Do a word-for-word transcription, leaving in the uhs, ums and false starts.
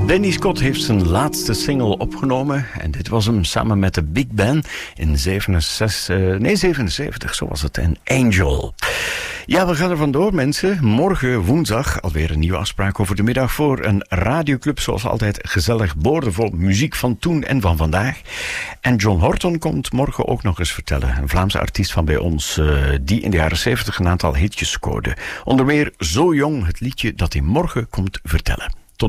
Danny Scott heeft zijn laatste single opgenomen en dit was hem samen met de Big Band in zevenenzestig, uh, nee, zevenenzeventig, zo was het, en Angel. Ja, we gaan er vandoor, mensen. Morgen woensdag alweer een nieuwe afspraak over de middag voor een radioclub, zoals altijd gezellig, boordevol muziek van toen en van vandaag. En John Horton komt morgen ook nog eens vertellen, een Vlaamse artiest van bij ons, uh, die in de jaren zeventig een aantal hitjes scoorde. Onder meer Zo Jong, het liedje dat hij morgen komt vertellen.